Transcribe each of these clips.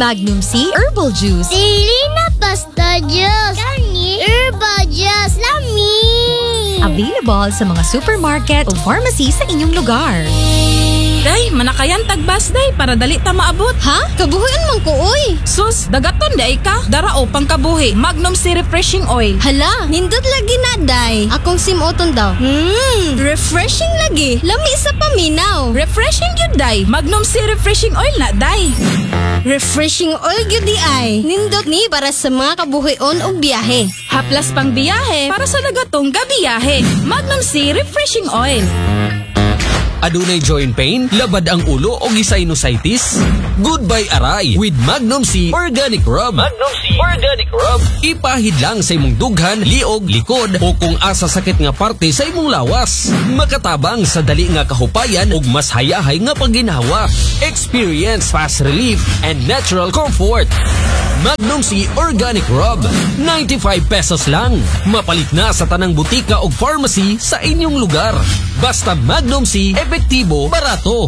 Magnum C Herbal Juice. Dili na basta juice. Kani herbal juice. Lami. Available sa mga supermarket o pharmacy sa inyong lugar. Day, manakayan tagbas day para dali ta maabot. Ha? Kabuhian man ko, oy. Sus, dagaton day ka. Darao pang kabuhi. Magnum C Refreshing Oil. Hala, nindot lagi na, day. Akong simuton daw. Refreshing lagi. Lami sa paminaw. Refreshing yun day. Magnum C Refreshing Oil na day. Refreshing oil gyud di ay. Nindot ni para sa mga kabuhion og biyahe. Haplas pang biyahe para sa dagatong gabiyahe. Magnum C Refreshing Oil. Adunay joint pain, labad ang ulo o sinusitis? Goodbye aray with Magnum C Organic Rub. Magnum C Organic Rub. Ipahid lang sa imong dughan, liog, likod o kung asa sakit nga parte sa imong lawas. Makatabang sa dali nga kahupayan ug mas hayahay nga pagginhawa. Experience fast relief and natural comfort. Magnum C Organic Rub. 95 pesos lang. Mapalit na sa tanang butika o pharmacy sa inyong lugar. Basta Magnum C, epektibo, barato.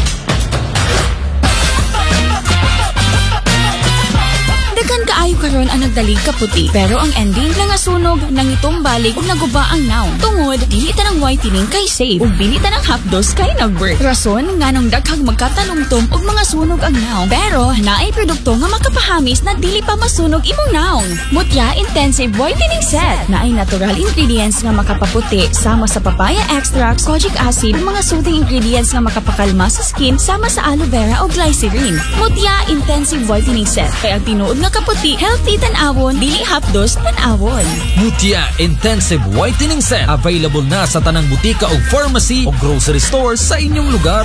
Daghan kaayo karon ang nagdalig ka puti, pero ang ending nga sunog nang itong balik ug naguba ang naong. Tungod dili ta ng whitening kay safe ug dili ta ng hapdos kay nag-work. Rason nganong daghang magkatalumtom og mga sunog ang naong, pero naay produkto nga makapahamis na dili pa masunog imong naong. Mutya Intensive Whitening Set naay natural ingredients nga makapaputi sama sa papaya extracts, kojic acid, mga soothing ingredients nga makapakalma sa skin sama sa aloe vera o glycerin. Mutya Intensive Whitening Set kay ang tinuod nga kaputi, healthy tan-awon, dili hapdos tan-awon. Mutya Intensive Whitening Set. Available na sa tanang butika o pharmacy o grocery stores sa inyong lugar.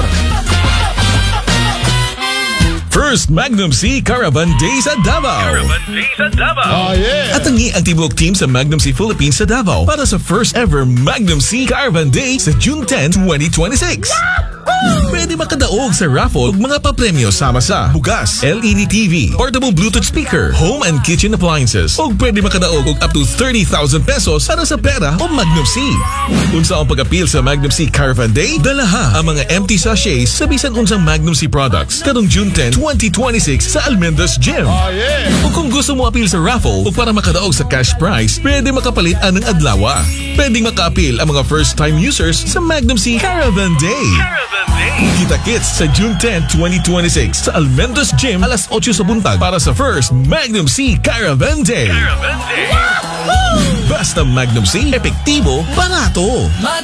First Magnum C Caravan Day sa Davao. Oh, yeah. At tangi ang tibuok team sa Magnum C Philippines sa Davao para sa first ever Magnum C Caravan Day sa June 10, 2026. Pwede makadaog sa raffle ug mga papremyo sama sa bugas, LED TV, portable Bluetooth speaker, home and kitchen appliances. O pwede makadaog og up to 30,000 pesos para sa pera o Magnum C. Unsa ang pag-appeal sa Magnum C Caravan Day? Dalaha ang mga empty sachets sa bisan unsang Magnum C products karong June 10, 2026 sa Almendras Gym. Oh, yeah. O kung gusto mo appeal sa raffle o para makadaog sa cash prize, pwede makapalit anang adlawa. Pwedeng maka-appeal ang mga first-time users sa Magnum C Caravan Day. Kita-kits sa June 10, 2026 sa Almendras Gym alas 8 sa buntag para sa first Magnum C Caravan Day. Basta Magnum C, epektibo, barato.